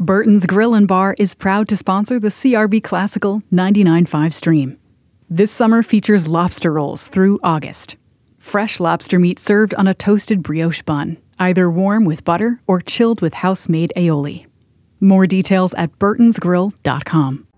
Burton's Grill and Bar is proud to sponsor the CRB Classical 99.5 stream. This summer features lobster rolls through August. Fresh lobster meat served on a toasted brioche bun, either warm with butter or chilled with house-made aioli. More details at burtonsgrill.com.